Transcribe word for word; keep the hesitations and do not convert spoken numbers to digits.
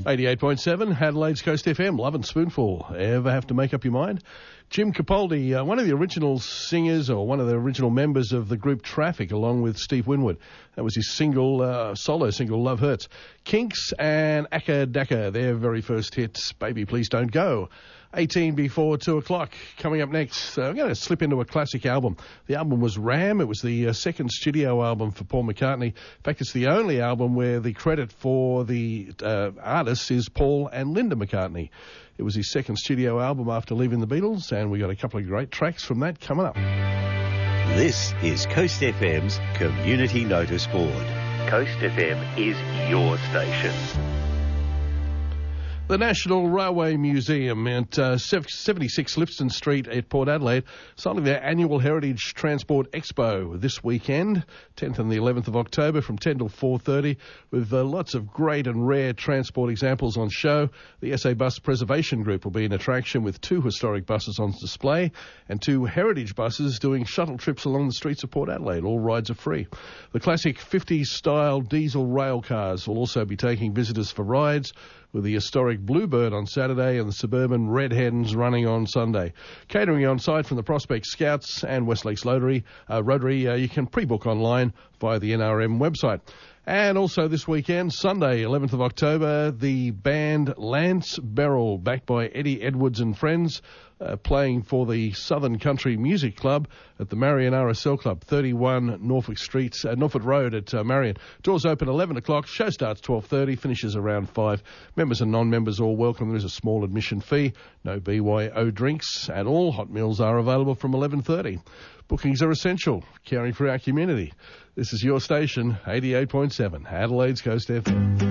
eighty-eight point seven, Adelaide's Coast F M, Love and Spoonful. Ever have to make up your mind? Jim Capaldi, uh, one of the original singers or one of the original members of the group Traffic, along with Steve Winwood. That was his single, uh, solo single, Love Hurts. Kinks and Akka Daka, their very first hits, Baby Please Don't Go. eighteen before two o'clock. Coming up next, uh, I'm going to slip into a classic album. The album was Ram. It was the uh, second studio album for Paul McCartney. In fact, it's the only album where the credit for the uh, artists is Paul and Linda McCartney. It was his second studio album after leaving the Beatles, and we got a couple of great tracks from that coming up. This is Coast F M's Community Notice Board. Coast F M is your station. The National Railway Museum at uh, seventy-six Lipston Street at Port Adelaide is holding their annual Heritage Transport Expo this weekend, tenth and the eleventh of October from ten till four thirty, with uh, lots of great and rare transport examples on show. The S A Bus Preservation Group will be an attraction with two historic buses on display and two heritage buses doing shuttle trips along the streets of Port Adelaide. All rides are free. The classic fifties-style diesel rail cars will also be taking visitors for rides, with the historic Bluebird on Saturday and the suburban Red Hens running on Sunday. Catering on site from the Prospect Scouts and West Lakes Rotary. Uh, Rotary uh, you can pre-book online via the N R M website. And also this weekend, Sunday, eleventh of October, the band Lance Beryl, backed by Eddie Edwards and Friends, uh, playing for the Southern Country Music Club at the Marion R S L Club, thirty-one Norfolk Street, uh, Norfolk Road at uh, Marion. Doors open eleven o'clock, show starts twelve thirty, finishes around five. Members and non-members all welcome. There is a small admission fee, no B Y O drinks, and all hot meals are available from eleven thirty. Bookings are essential, caring for our community. This is your station, eighty-eight point seven, Adelaide's Coast F M.